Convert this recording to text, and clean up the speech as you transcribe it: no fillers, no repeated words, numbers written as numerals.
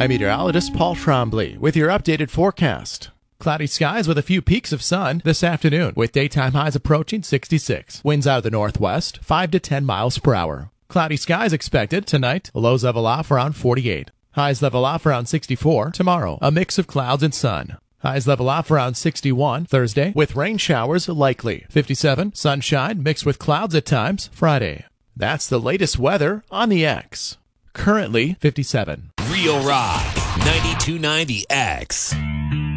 I'm meteorologist Paul Trombley with your updated forecast. Cloudy skies with a few peaks of sun this afternoon, with daytime highs approaching 66. Winds out of the northwest, 5 to 10 miles per hour. Cloudy skies expected tonight. Lows level off around 48. Highs level off around 64. Tomorrow, a mix of clouds and sun. Highs level off around 61 Thursday, with rain showers likely. 57, sunshine mixed with clouds at times Friday. That's the latest weather on the X. Currently 57. Real Rock 92.90 X.